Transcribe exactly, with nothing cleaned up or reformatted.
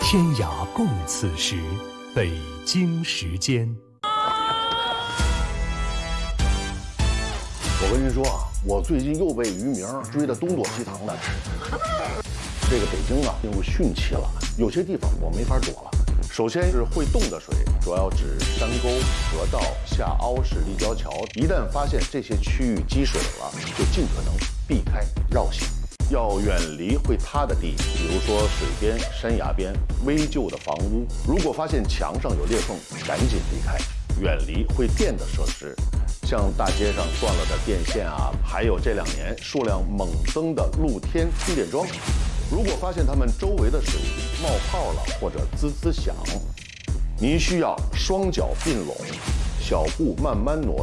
天涯共此时，北京时间。 我跟您说啊，我最近又被渔民追得东躲西藏的。这个北京啊，进入汛期了，有些地方我没法躲了。首先是会动的水，主要指山沟、河道、下凹式立交桥。一旦发现这些区域积水了，就尽可能避开绕行。要远离会塌的地，比如说水边、山崖边、危旧的房屋。如果发现墙上有裂缝，赶紧离开，远离会电的设施，像大街上断了的电线啊，还有这两年数量猛增的露天充电桩。如果发现它们周围的水冒泡了或者滋滋响，您需要双脚并拢，小步慢慢挪